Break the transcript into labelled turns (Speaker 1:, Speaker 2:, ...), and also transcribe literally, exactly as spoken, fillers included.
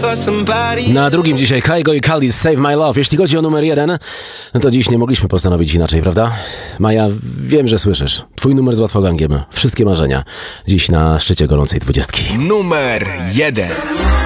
Speaker 1: Na drugim dzisiaj Kygo i Khalid Save My Love. Jeśli chodzi o numer jeden, no to dziś nie mogliśmy postanowić inaczej, prawda? Maja, wiem, że słyszysz. Twój numer z łatwogangiem. Wszystkie marzenia. Dziś na szczycie gorącej dwudziestki.
Speaker 2: Numer jeden.